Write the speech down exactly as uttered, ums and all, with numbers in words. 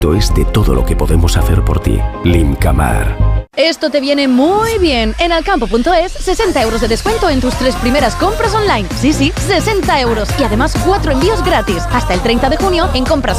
es de todo lo que podemos hacer por ti. Limcamar. Esto te viene muy bien. En alcampo punto es, sesenta euros de descuento en tus tres primeras compras online. Sí, sí, sesenta euros. Y además cuatro envíos gratis. Hasta el treinta de junio en compras